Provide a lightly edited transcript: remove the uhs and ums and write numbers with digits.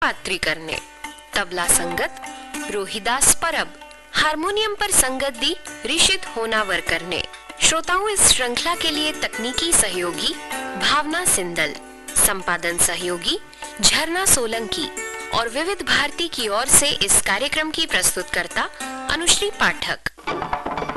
पात्रीकर ने। तबला संगत रोहिदास परब, हारमोनियम पर संगत दी ऋषित होनावरकर ने। श्रोताओं, इस श्रृंखला के लिए तकनीकी सहयोगी भावना सिंदल, संपादन सहयोगी झरना सोलंकी और विविध भारती की ओर से इस कार्यक्रम की प्रस्तुतकर्ता अनुश्री पाठक।